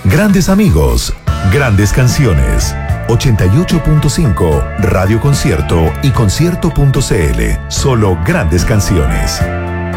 Grandes amigos, grandes canciones. 88.5 Radio Concierto y concierto.cl. Solo grandes canciones.